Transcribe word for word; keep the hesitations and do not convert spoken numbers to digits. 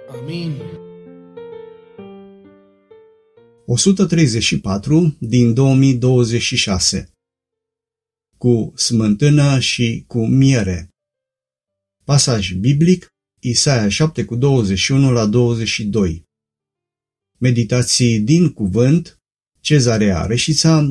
Amin. o sută treizeci și patru din două mii douăzeci și șase. Cu smântână și cu miere. Pasaj biblic, Isaia șapte cu douăzeci și unu la douăzeci și doi. Meditații din cuvânt, Cezarea Reșița,